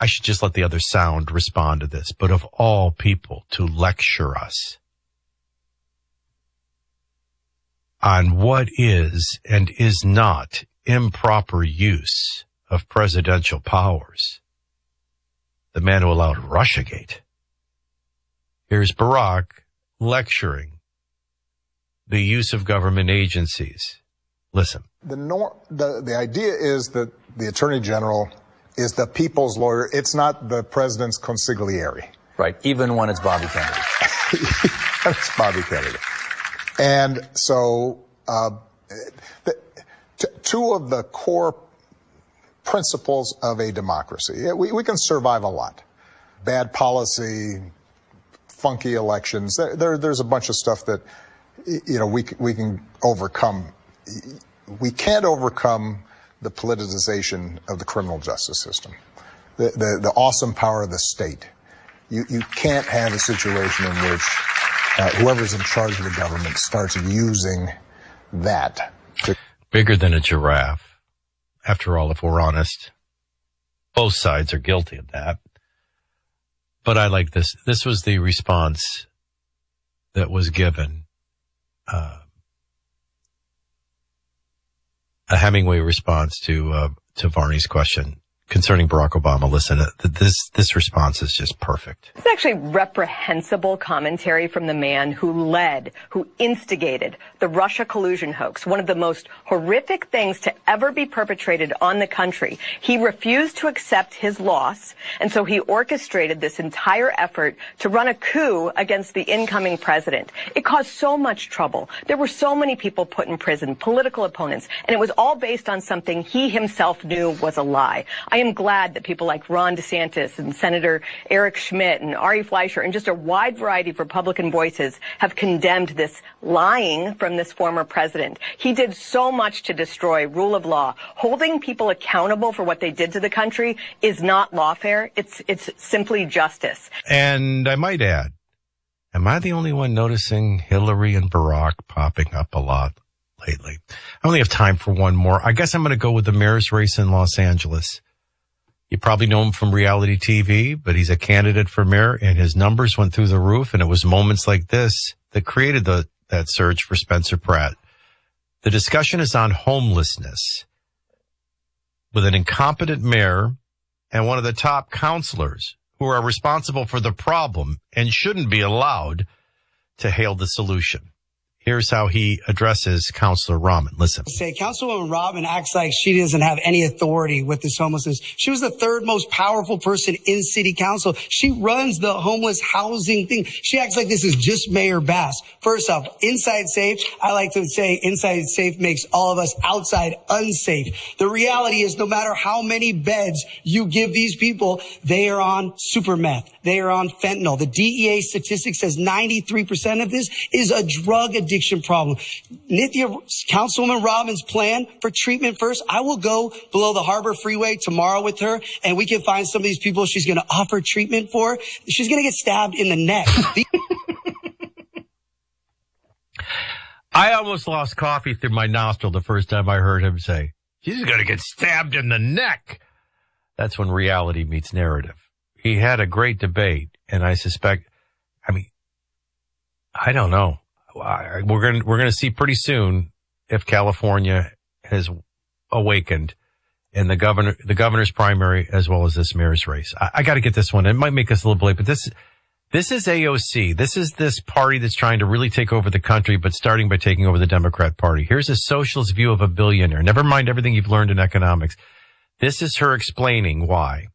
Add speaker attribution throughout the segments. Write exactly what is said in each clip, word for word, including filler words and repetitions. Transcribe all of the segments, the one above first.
Speaker 1: I should just let the other sound respond to this, but of all people to lecture us on what is and is not improper use of presidential powers, the man who allowed Russiagate. Here's Barack lecturing the use of government agencies. Listen.
Speaker 2: The, nor- the the idea is that the Attorney General is the people's lawyer. It's not the president's consigliere.
Speaker 3: Right, even when it's Bobby Kennedy.
Speaker 2: It's Bobby Kennedy. And so uh, the, t- two of the core principles of a democracy, we, we can survive a lot. Bad policy, funky elections, there, there, there's a bunch of stuff that, you know, we, we can overcome. We can't overcome the politicization of the criminal justice system, the, the, the awesome power of the state. You, you can't have a situation in which uh, whoever's in charge of the government starts using that. To-
Speaker 1: Bigger than a giraffe. After all, if we're honest, both sides are guilty of that. But I like this. This was the response that was given. Uh, a Hemingway response to uh, to Varney's question concerning Barack Obama. Listen, uh, this this response is just perfect.
Speaker 4: It's actually reprehensible commentary from the man who led, who instigated the Russia collusion hoax, one of the most horrific things to ever be perpetrated on the country. He refused to accept his loss, and so he orchestrated this entire effort to run a coup against the incoming president. It caused so much trouble. There were so many people put in prison, political opponents, and it was all based on something he himself knew was a lie. I am glad that people like Ron DeSantis and Senator Eric Schmidt and Ari Fleischer and just a wide variety of Republican voices have condemned this lying from this former president. He did so much to destroy rule of law. Holding people accountable for what they did to the country is not lawfare. It's, it's simply justice.
Speaker 1: And I might add, am I the only one noticing Hillary and Barack popping up a lot lately? I only have time for one more. I guess I'm going to go with the mayor's race in Los Angeles. You probably know him from reality T V, but he's a candidate for mayor, and his numbers went through the roof, and it was moments like this that created the, that surge for Spencer Pratt. The discussion is on homelessness with an incompetent mayor and one of the top counselors who are responsible for the problem and shouldn't be allowed to hail the solution. Here's how he addresses Councilor Rahman. Listen.
Speaker 5: Say, Councilwoman Rahman acts like she doesn't have any authority with this homelessness. She was the third most powerful person in city council. She runs the homeless housing thing. She acts like this is just Mayor Bass. First off, inside safe. I like to say inside safe makes all of us outside unsafe. The reality is no matter how many beds you give these people, they are on super meth. They are on fentanyl. The D E A statistic says ninety-three percent of this is a drug addiction. Addiction problem. Nithya, Councilwoman Rahman's plan for treatment first. I will go below the Harbor Freeway tomorrow with her, and we can find some of these people she's going to offer treatment for. She's going to get stabbed in the neck.
Speaker 1: I almost lost coffee through my nostril the first time I heard him say, she's going to get stabbed in the neck. That's when reality meets narrative. He had a great debate, and I suspect, I mean, I don't know. We're going to, we're going to see pretty soon if California has awakened in the governor, the governor's primary as well as this mayor's race. I, I got to get this one. It might make us a little late, but this, this is A O C. This is this party that's trying to really take over the country, but starting by taking over the Democrat Party. Here's a socialist view of a billionaire. Never mind everything you've learned in economics. This is her explaining why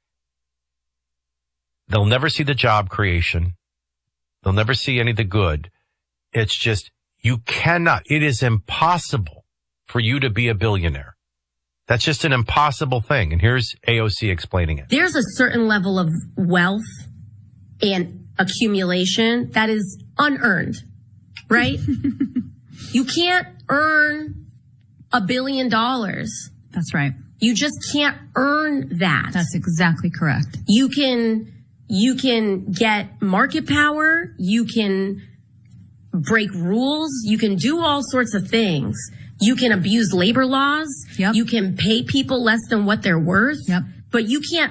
Speaker 1: they'll never see the job creation. They'll never see any of the good. It's just, you cannot, it is impossible for you to be a billionaire. That's just an impossible thing. And here's A O C explaining it.
Speaker 6: There's a certain level of wealth and accumulation that is unearned, right? You can't earn a billion dollars.
Speaker 7: That's right.
Speaker 6: You just can't earn that.
Speaker 7: That's exactly correct.
Speaker 6: You can, you can get market power. You can break rules. You can do all sorts of things. You can abuse labor laws.
Speaker 7: Yep.
Speaker 6: You can pay people less than what they're worth.
Speaker 7: Yep.
Speaker 6: But you can't